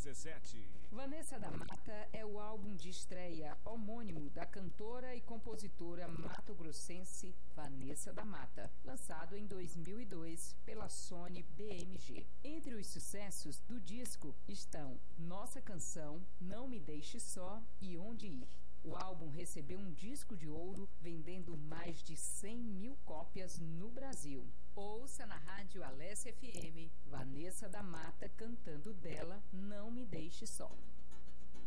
RC7. Vanessa da Mata é o álbum de estreia homônimo da cantora e compositora mato-grossense Vanessa da Mata, lançado em 2002 pela Sony BMG. Entre os sucessos do disco estão Nossa Canção, Não Me Deixe Só e Onde Ir. O álbum recebeu um disco de ouro, vendendo mais de 100 mil cópias no Brasil. Ouça na Rádio Alessia FM, Vanessa da Mata cantando dela Não Me Deixe Só.